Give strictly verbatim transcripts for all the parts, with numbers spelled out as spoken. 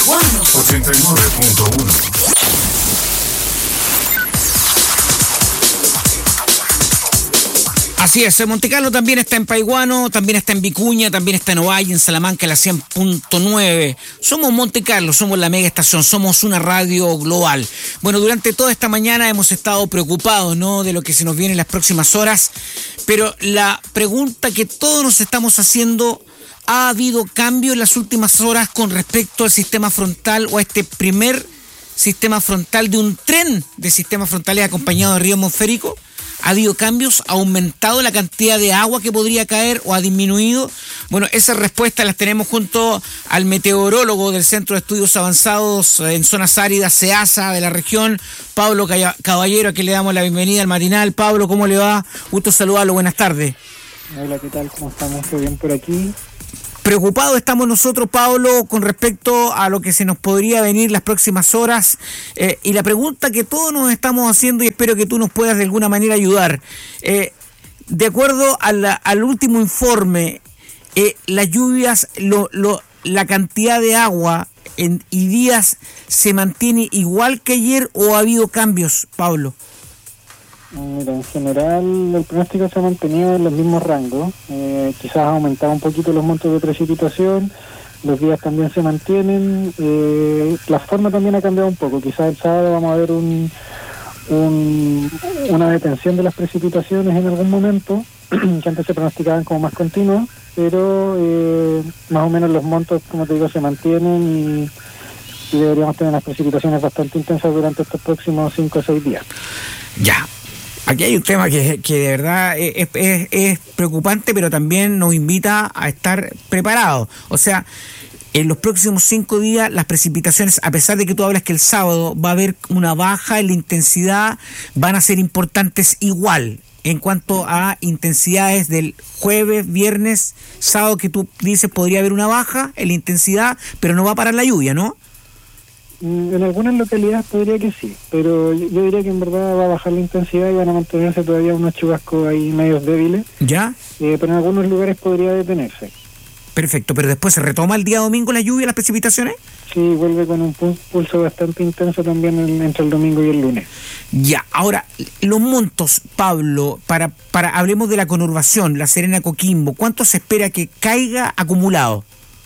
ochenta y nueve punto uno. Así es, Montecarlo también está en Paiguano, también está en Vicuña, también está en Ovalle, en Salamanca, la cien punto nueve. Somos Montecarlo, somos la mega estación, somos una radio global. Bueno, durante toda esta mañana hemos estado preocupados, ¿no?, de lo que se nos viene en las próximas horas, pero la pregunta que todos nos estamos haciendo: ¿ha habido cambio en las últimas horas con respecto al sistema frontal o a este primer sistema frontal de un tren de sistemas frontales acompañado de río atmosférico? ¿Ha habido cambios? ¿Ha aumentado la cantidad de agua que podría caer o ha disminuido? Bueno, esas respuestas las tenemos junto al meteorólogo del Centro de Estudios Avanzados en Zonas Áridas, CEASA, de la región, Pablo Caballero, a quien le damos la bienvenida al matinal. Pablo, ¿cómo le va? Gusto saludarlo, buenas tardes. Hola, ¿qué tal? ¿Cómo estamos? ¿Todo bien por aquí? Preocupados estamos nosotros, Pablo, con respecto a lo que se nos podría venir las próximas horas, eh, y la pregunta que todos nos estamos haciendo, y espero que tú nos puedas de alguna manera ayudar. Eh, de acuerdo a la, al último informe, eh, las lluvias, lo, lo, la cantidad de agua en, y días se mantiene igual que ayer, ¿o ha habido cambios, Pablo? Mira, en general el pronóstico se ha mantenido en los mismos rangos, eh, quizás ha aumentado un poquito los montos de precipitación, los días también se mantienen, eh, la forma también ha cambiado un poco, quizás el sábado vamos a ver un, un una detención de las precipitaciones en algún momento, que antes se pronosticaban como más continuos, pero eh, más o menos los montos, como te digo, se mantienen y, y deberíamos tener unas precipitaciones bastante intensas durante estos próximos cinco o seis días. Ya. Aquí hay un tema que, que de verdad es, es, es preocupante, pero también nos invita a estar preparados. O sea, en los próximos cinco días las precipitaciones, a pesar de que tú hablas que el sábado va a haber una baja en la intensidad, van a ser importantes igual en cuanto a intensidades del jueves, viernes, sábado, que tú dices podría haber una baja en la intensidad, pero no va a parar la lluvia, ¿no? En algunas localidades podría que sí, pero yo, yo diría que en verdad va a bajar la intensidad y van a mantenerse todavía unos chubascos ahí medios débiles. ¿Ya? Eh, pero en algunos lugares podría detenerse. Perfecto, pero después se retoma el día domingo la lluvia, las precipitaciones. Sí, vuelve con un pulso bastante intenso también en, entre el domingo y el lunes. Ya, ahora, los montos, Pablo, para, para hablemos de la conurbación, La Serena-Coquimbo, ¿cuánto se espera que caiga acumulado?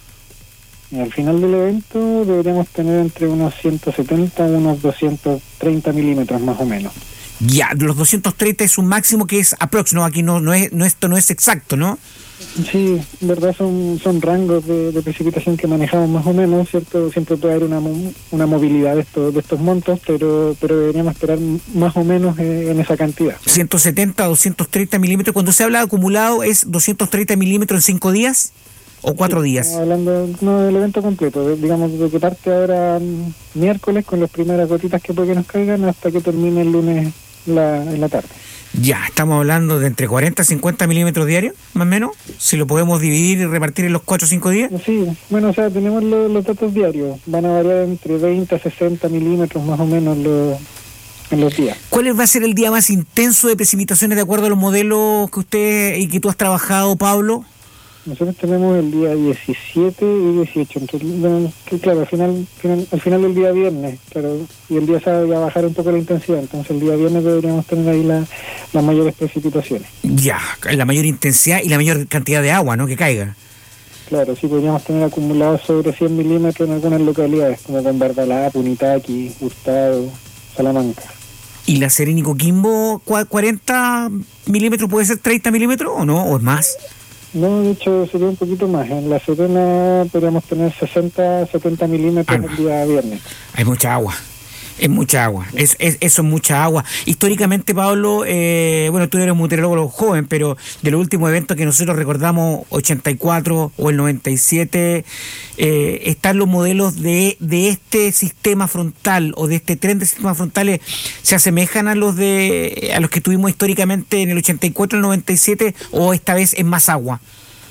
Al final del evento deberíamos tener entre unos ciento setenta y unos doscientos treinta milímetros más o menos. Ya, los doscientos treinta es un máximo que es aproximado, aquí no, no es, no, esto no es exacto, ¿no? Sí, en verdad son, son rangos de, de precipitación que manejamos más o menos, ¿cierto? Siempre puede haber una, una movilidad de estos, de estos montos, pero, pero deberíamos esperar más o menos en, en esa cantidad. ciento setenta, doscientos treinta milímetros, cuando se habla de acumulado, ¿es doscientos treinta milímetros en cinco días? ¿O cuatro sí, días? Hablando no del evento completo, de, digamos de que parte ahora miércoles con las primeras gotitas que puede que nos caigan hasta que termine el lunes la, en la tarde. Ya, estamos hablando de entre cuarenta y cincuenta milímetros diarios, más o menos, si lo podemos dividir y repartir en los cuatro o cinco días. Sí, bueno, o sea, tenemos lo, los datos diarios, van a variar entre veinte a sesenta milímetros más o menos los, en los días. ¿Cuál va a ser el día más intenso de precipitaciones de acuerdo a los modelos que usted y que tú has trabajado, Pablo? Nosotros tenemos el día diecisiete y dieciocho, entonces, bueno, que claro, al final, final, al final del día viernes, claro, y el día sábado va a bajar un poco la intensidad, entonces el día viernes deberíamos tener ahí la, las mayores precipitaciones. Ya, la mayor intensidad y la mayor cantidad de agua, ¿no?, que caiga. Claro, sí, podríamos tener acumulados sobre cien milímetros en algunas localidades, como con Bardalá, Punitaqui, Hurtado, Salamanca. ¿Y La Serena y Coquimbo, cuarenta milímetros, puede ser treinta milímetros o no, o es más? No, de hecho sería un poquito más. En La Serena podríamos tener sesenta, setenta milímetros ah, el día viernes. Hay mucha agua. Es mucha agua, es, es, eso es mucha agua. Históricamente, Pablo, eh, bueno, tú eres un meteorólogo joven, pero de los últimos eventos que nosotros recordamos, ochenta y cuatro o el noventa y siete, eh, están los modelos de, de este sistema frontal o de este tren de sistemas frontales, ¿se asemejan a los de a los que tuvimos históricamente en el ochenta y cuatro, el noventa y siete, o esta vez es más agua?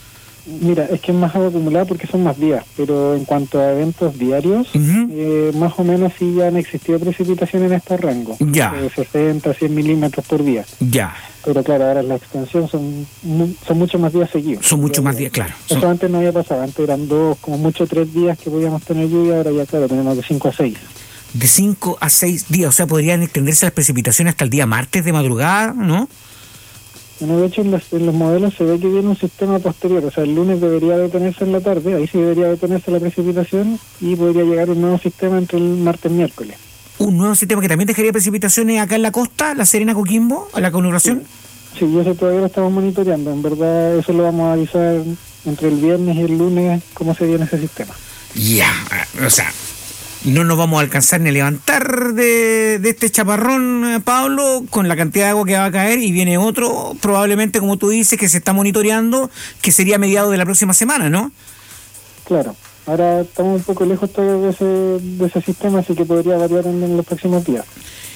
Mira, es que es más agua acumulada porque son más días, pero en cuanto a eventos diarios, uh-huh. eh, más o menos sí ya han existido precipitación en este rango. Ya. De sesenta, cien milímetros por día. Ya. Pero claro, ahora la extensión son son muchos más días seguidos. Son muchos más días, claro. Eso son... antes no había pasado, antes eran dos, como mucho tres días que podíamos tener lluvia, ahora ya claro, tenemos de cinco a seis. De cinco a seis días, o sea, podrían extenderse las precipitaciones hasta el día martes de madrugada, ¿no? Bueno, de hecho en los, en los modelos se ve que viene un sistema posterior, o sea, el lunes debería detenerse en la tarde, ahí sí debería detenerse la precipitación y podría llegar un nuevo sistema entre el martes y miércoles. ¿Un nuevo sistema que también dejaría precipitaciones acá en la costa, La Serena, Coquimbo, a la conurbación? Sí, sí, eso todavía lo estamos monitoreando, en verdad eso lo vamos a avisar entre el viernes y el lunes cómo se viene ese sistema. Ya, o sea... No nos vamos a alcanzar ni a levantar de, de este chaparrón, Pablo, con la cantidad de agua que va a caer, y viene otro, probablemente, como tú dices, que se está monitoreando, que sería a mediados de la próxima semana, ¿no? Claro, ahora estamos un poco lejos todavía de ese, de ese sistema, así que podría variar en, en los próximos días.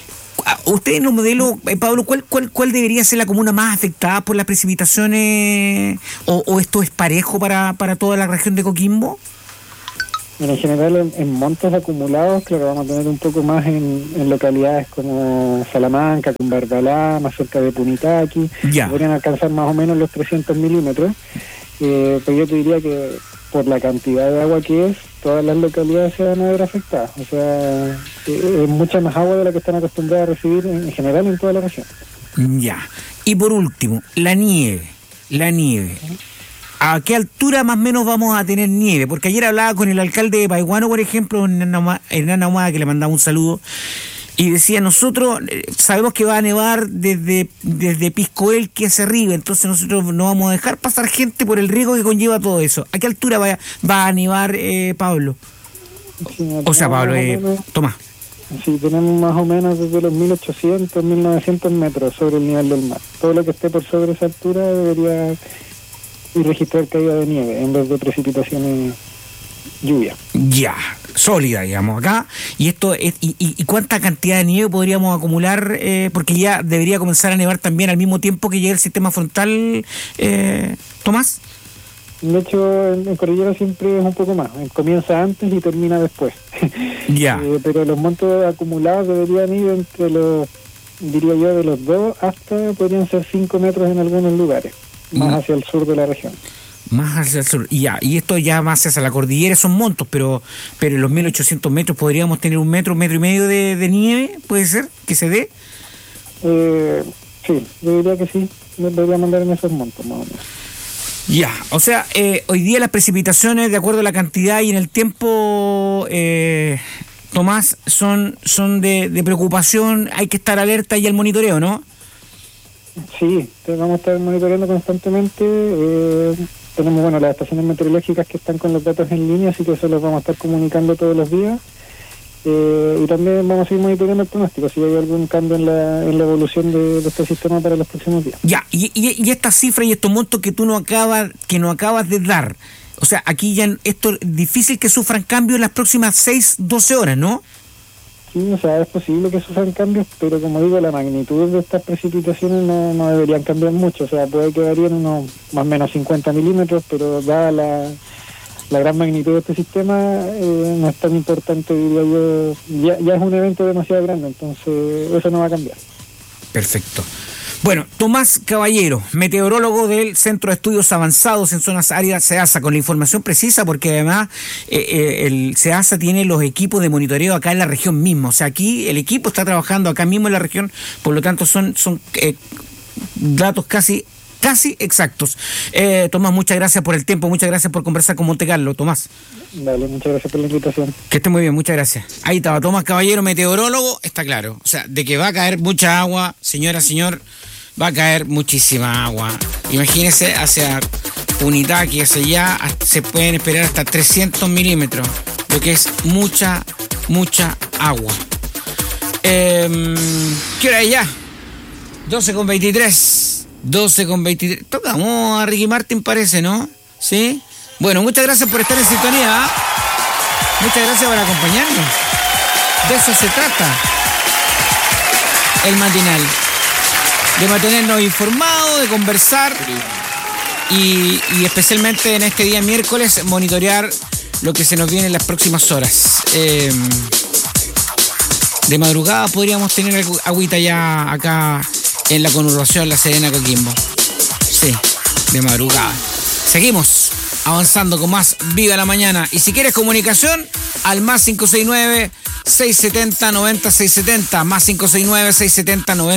Usted en los modelos, eh, Pablo, ¿cuál, cuál, ¿cuál debería ser la comuna más afectada por las precipitaciones? ¿O, o esto es parejo para, para toda la región de Coquimbo? Bueno, en general en, en montos acumulados, claro, vamos a tener un poco más en, en localidades como Salamanca, Cumbarbalá, más cerca de Punitaqui, ya. Podrían alcanzar más o menos los trescientos milímetros, eh, pero yo te diría que por la cantidad de agua que es, todas las localidades se van a ver afectadas, o sea, eh, es mucha más agua de la que están acostumbradas a recibir en, en general en toda la región. Ya, y por último, la nieve, la nieve. ¿Eh? ¿A qué altura más o menos vamos a tener nieve? Porque ayer hablaba con el alcalde de Paiguano, por ejemplo, Hernán Ahumada, que le mandaba un saludo, y decía, nosotros sabemos que va a nevar desde, desde Piscoel que hacia arriba, entonces nosotros no vamos a dejar pasar gente por el riesgo que conlleva todo eso. ¿A qué altura va, va a nevar, eh, Pablo? Sí, o sea, Pablo, eh, Tomás. Sí, tenemos más o menos desde los mil ochocientos, mil novecientos metros sobre el nivel del mar. Todo lo que esté por sobre esa altura debería... y registrar caída de nieve en vez de precipitaciones lluvia. Ya, sólida, digamos, acá. ¿Y esto es, y, y, y cuánta cantidad de nieve podríamos acumular? Eh, porque ya debería comenzar a nevar también al mismo tiempo que llegue el sistema frontal, eh, Tomás. De hecho, en, en Cordillera siempre es un poco más. Comienza antes y termina después. Ya. eh, pero los montos acumulados deberían ir entre los, diría yo, de los dos hasta podrían ser cinco metros en algunos lugares. Más hacia el sur de la región. Más hacia el sur. Y ya, y esto ya más hacia la cordillera son montos, pero pero en los mil ochocientos metros podríamos tener un metro, metro y medio de, de nieve, ¿puede ser? ¿Que se dé? Eh, sí, yo diría que sí. Debería mandar en esos montos, más o menos. Ya, o sea, eh, hoy día las precipitaciones, de acuerdo a la cantidad y en el tiempo, eh, Tomás, son, son de, de preocupación, hay que estar alerta y al monitoreo, ¿no? Sí, vamos a estar monitoreando constantemente. Eh, tenemos, bueno, las estaciones meteorológicas que están con los datos en línea, así que eso los vamos a estar comunicando todos los días. Eh, y también vamos a seguir monitoreando el pronóstico, si hay algún cambio en la, en la evolución de, de este sistema para los próximos días. Ya, y, y, y estas cifras y estos montos que tú no acabas, que no acabas de dar, o sea, aquí ya esto es difícil que sufran cambios en las próximas seis, doce horas, ¿no? Sí, o sea, es posible que sufran cambios, pero como digo, la magnitud de estas precipitaciones no, no deberían cambiar mucho. O sea, puede que varíen unos más o menos cincuenta milímetros, pero dada la, la gran magnitud de este sistema, eh, no es tan importante, diría yo. Ya, ya es un evento demasiado grande, entonces eso no va a cambiar. Perfecto. Bueno, Tomás Caballero, meteorólogo del Centro de Estudios Avanzados en Zonas Áridas SEASA, con la información precisa, porque además eh, eh, el SEASA tiene los equipos de monitoreo acá en la región misma. O sea, aquí el equipo está trabajando acá mismo en la región, por lo tanto son, son eh, datos casi casi exactos. Eh, Tomás, muchas gracias por el tiempo, muchas gracias por conversar con Monte Carlo, Tomás. Dale, muchas gracias por la invitación. Que esté muy bien, muchas gracias. Ahí estaba Tomás Caballero, meteorólogo, está claro. O sea, de que va a caer mucha agua, señora, señor, va a caer muchísima agua. Imagínese, hacia Punitaqui, hacia allá, se pueden esperar hasta trescientos milímetros, lo que es mucha, mucha agua. Eh, ¿Qué hora es ya? doce con veintitrés. doce con veintitrés. Tocamos a Ricky Martin, parece, ¿no? ¿Sí? Bueno, muchas gracias por estar en sintonía. ¿eh? Muchas gracias por acompañarnos. De eso se trata el matinal. De mantenernos informados, de conversar y, y especialmente en este día miércoles monitorear lo que se nos viene en las próximas horas. Eh, de madrugada podríamos tener agüita ya acá en la conurbación La Serena Coquimbo. Sí, de madrugada. Seguimos avanzando con más Viva la Mañana. Y si quieres comunicación, al más cinco seis nueve, seis siete cero, nueve cero seis siete cero, más cinco seis nueve, seis siete cero, nueve cero